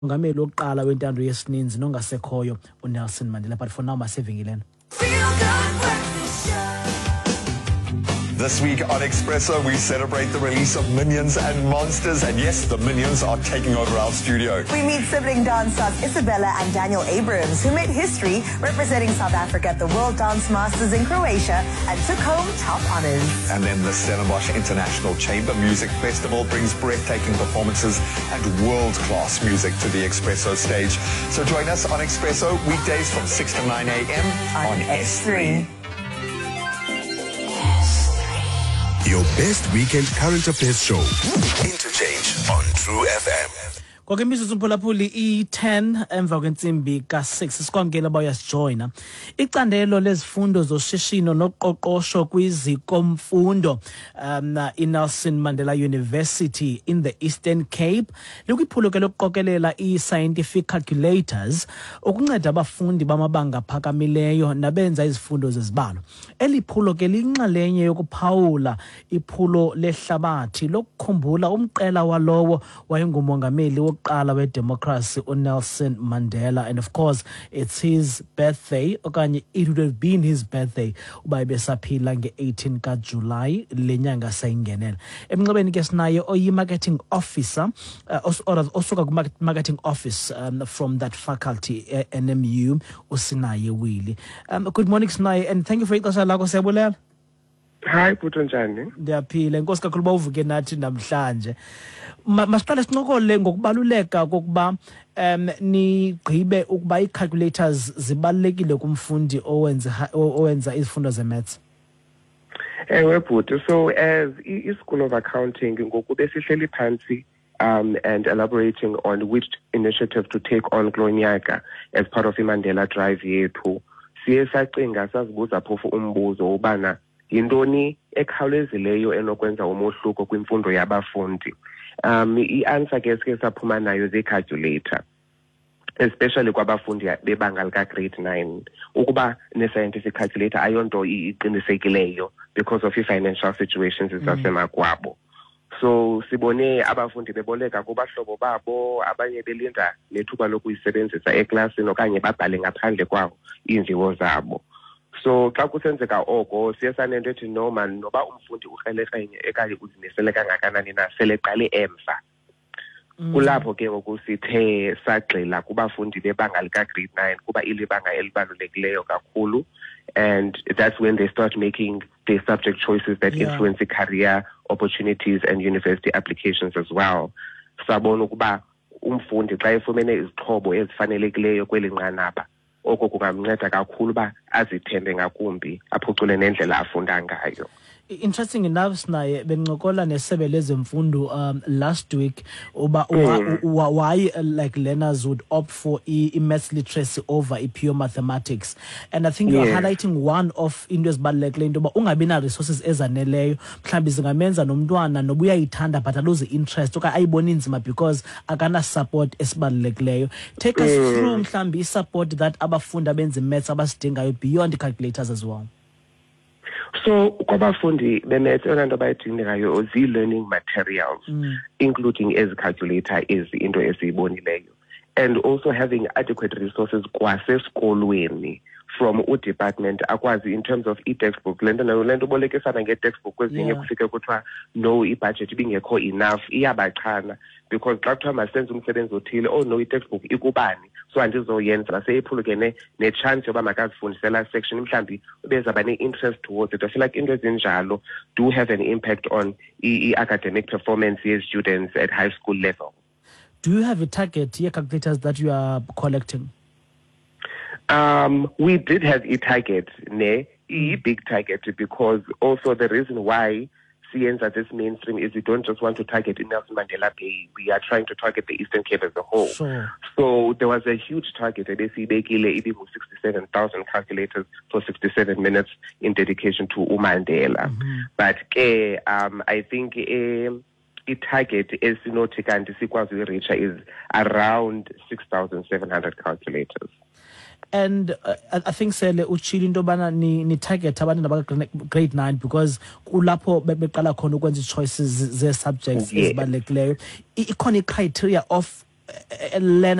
Ngameli wokuqala wentando yesininzi nongasekhoyo uNelson Mandela, but for now masevingileni. This week on Expresso, we celebrate the release of Minions and Monsters, and yes, the Minions are taking over our studio. We meet sibling dance stars Isabella and Daniel Abrams, who made history representing South Africa at the World Dance Masters in Croatia and took home top honors. And then the Stellenbosch International Chamber Music Festival brings breathtaking performances and world-class music to the Expresso stage. So join us on Expresso weekdays from 6 to 9 a.m. on S3. Your best weekend current affairs show. Interchange on True FM. Kwake imizuzu mphulaphuli i-10 emva kwentsimbi ka-6 sikwamkela uba uyasijoyina. Icandelo lezifundo zoshishino noqoqosho kwizikomfundo i-Nelson Mandela University in the Eastern Cape likwiphulo ke lokuqokelela i-scientific calculators ukunceda abafundi bamabanga aphakamileyo nabenza izifundo zezibalo. Eli phulo ke liyinxalenye yokuphawula iphulo lehlabathi lokukhumbula umqela walowo wayengumongameli wokuqala wedemocracy uNelson Mandela, and of course it's his birthday okanye it would have been his birthday uba ebesaphila nge-18 kaJulayi lenyanga sayingenela. Emnxebeni ke sinaye oyi-marketing officer osuka ku-marketing office from that faculty NMU usinaye Willie. Good morning Sinaye, and thank you for ixesha lakho, siyabulela. Hi, Puto njani? Ndiyaphila, inkosi kakhulu uba uvuke nathi namhlanje. Masiqale sincokole ngokubaluleka kokuba nigqibe ukuba ii-calculators zibalulekile kumfundi owenza izifundo ze-maths. Ewe Puto, so as i-School of Accounting ngoku besihleli phansi and elaborating on which initiative to take on kulo nyaka as part of iMandela Drive yethu, siye sacinga sazibuza phofu umbuzo ubana yintoni ekhawulezileyo enokwenza umohluko kwimfundo yabafundi. I-answer ke saphuma nayo zii-calculator, especially kwabafundi bebanga lika-grade 9, ukuba ne-scientific calculator ayonto iqinisekileyo because of i-financial situations zasemakwabo. So sibone abafundi beboleka kubahlobo babo, abanye belinda nethuba lokuyisebenzisa eklasini okanye babhale ngaphandle kwawo iimviwo zabo. So xa kusenzeka oko siye sanento ethi noma noba umfundi ukrelekrenge ekanye uzimisele kangakanani na seleqale emva. Kulapho ke ngoku sithe sagxila kubafundi bebanga lika-grade 9 kuba ilibanga elibalulekileyo kakhulu, and that's when they start making their subject choices that influence the career opportunities and university applications as well. Sabona ukuba umfundi xa efumene izixhobo ezifanelekileyo kweli nqanaba oko kungamnceda kakhulu ba azithembe ngakumbi aphucule nendlela afunda ngayo. Interesting enough Sinaye, bencokola nesebe lezemfundo last week uba why like learners would opt for maths literacy over pure mathematics, and I think you're highlighting one of into ezibalulekileyo into uba ungabi na resources ezaneleyo mhlawumbi zingamenza nomntwana noba uyayithanda but aluze interest okanye ayibona inzima because akana support esibalulekileyo. Take us through mhlawumbi i-support that abafundi abenza maths abasidingayo beyond calculators as well. So kwabafundi be-maths eyona nto bayidingayo zii-learning materials, including ezi-calculator into esiyibonileyo, and also having adequate resources kwasesikolweni from u-department akwazi in terms of i-textbook. Le nto bolekisana nge-textbook kwezinye kufike kuthiwa no, ibudget ibingekho enough, iyabachana because xa kuthiwa masenze umsebenzi othile, oh no, i-textbook ikubani so andizoyenza, seyiphulukene ne-chance yoba makazifundise la section mhlawumbi bezaba ne-interest towards it. I feel like into ezinjalo do have an impact on academic performance of students at high school level. Do you have a target calculators that you are collecting? We did have a target, a big target, because also the reason why CNs are this mainstream is we don't just want to target in Nelson Mandela Bay. We are trying to target the Eastern Cape as a whole. Sure. So there was a huge target at SEBekile, 67,000 calculators for 67 minutes in dedication to uMandela. But I think a target esinothi kanti sikwazi uyireacha is around 6,700 calculators. And I think sele uchile into bana ni target abantu nabaka grade 9 because kulapho beqala khona ukwenza choices ze subjects ezibalulekileyo. Ikhona criteria of lena